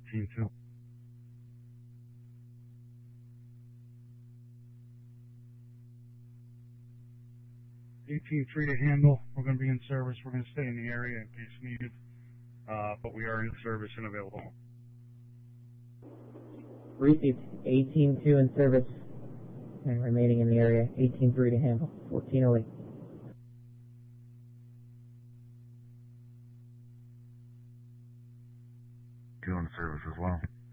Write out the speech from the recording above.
18-2. 18-3 to handle. We're going to be in service. We're going to stay in the area in case needed, but we are in service and available. Received. 18-2 in service and remaining in the area. 18-3 to handle. 1408. Two in service as well.